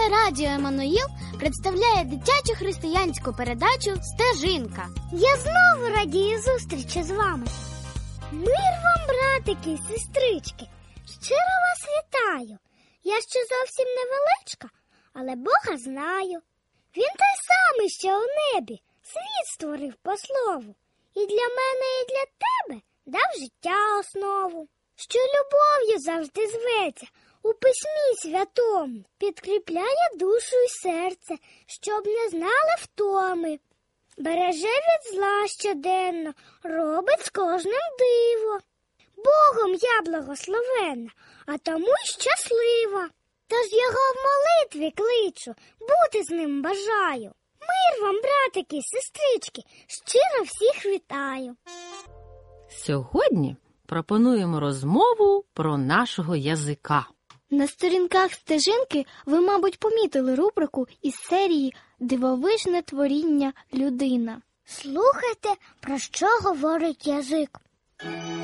Духовне радіо «Еммануїл» представляє дитячу християнську передачу «Стежинка». Я знову радію зустрічі з вами. Мир вам, братики і сестрички! Щиро вас вітаю! Я ще зовсім невеличка, але Бога знаю. Він той самий, що у небі, світ створив по слову. І для мене, і для тебе дав життя основу. Що любов'ю завжди зветься у письмі святому, підкріпляє душу й серце, щоб не знали втоми. Береже від зла щоденно, робить з кожним диво. Богом я благословенна, а тому й щаслива. Тож його в молитві кличу, бути з ним бажаю. Мир вам, братики і сестрички, щиро всіх вітаю. Сьогодні пропонуємо розмову про нашого язика. На сторінках «Стежинки» ви, мабуть, помітили рубрику із серії «Дивовижне творіння людина». Слухайте, про що говорить язик.